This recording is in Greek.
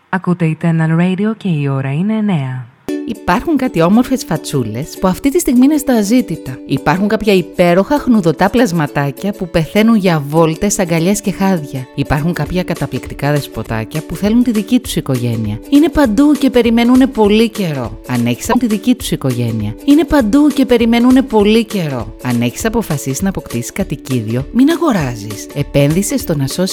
Ακούτε Eternal Radio και η ώρα είναι 9. Υπάρχουν κάτι όμορφες φατσούλες που αυτή τη στιγμή είναι στα αζήτητα. Υπάρχουν κάποια υπέροχα χνουδωτά πλασματάκια που πεθαίνουν για βόλτες, αγκαλιές και χάδια. Υπάρχουν κάποια καταπληκτικά δεσποτάκια που θέλουν τη δική τους οικογένεια. Είναι παντού και περιμένουν πολύ καιρό. Αν έχεις τη δική τους οικογένεια. Είναι παντού και περιμένουν πολύ καιρό. Αν έχεις αποφασίσει να αποκτήσεις κατοικίδιο, μην αγοράζεις. Επένδυσε στο να σώσεις